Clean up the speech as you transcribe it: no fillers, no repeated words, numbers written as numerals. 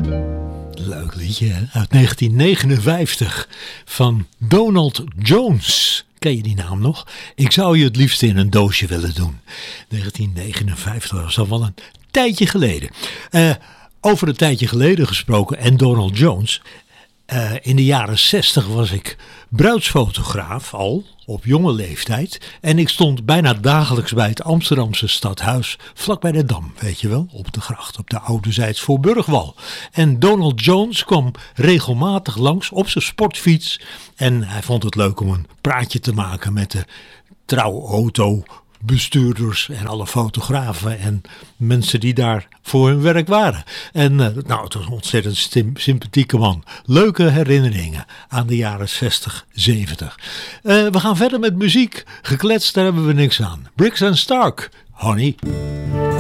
Leuk liedje, hè? Uit 1959 van Donald Jones. Ken je die naam nog? Ik zou je het liefst in een doosje willen doen. 1959 was al wel een tijdje geleden. Over een tijdje geleden gesproken en Donald Jones. In de jaren 60 was ik bruidsfotograaf al, op jonge leeftijd. En ik stond bijna dagelijks bij het Amsterdamse stadhuis, vlakbij de Dam, weet je wel, op de gracht, op de Oudezijds voor Burgwal. En Donald Jones kwam regelmatig langs op zijn sportfiets. En hij vond het leuk om een praatje te maken met de trouwautobestuurders en alle fotografen en mensen die daar voor hun werk waren. En het was een ontzettend sympathieke man. Leuke herinneringen aan de jaren 60, 70. We gaan verder met muziek. Gekletst, daar hebben we niks aan. Briggs & Stark, Honey.